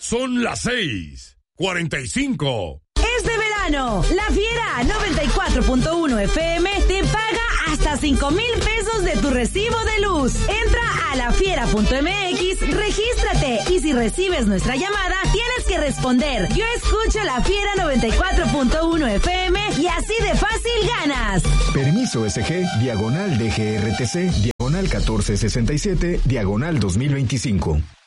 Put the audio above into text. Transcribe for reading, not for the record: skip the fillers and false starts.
Son las 6:45. Este verano, La Fiera 94.1 FM te paga hasta 5,000 pesos de tu recibo de luz. Entra a lafiera.mx, regístrate y si recibes nuestra llamada, tienes que responder: yo escucho La Fiera 94.1 FM y así de fácil ganas. Permiso SG, diagonal DGRTC, diagonal 1467, diagonal 2025.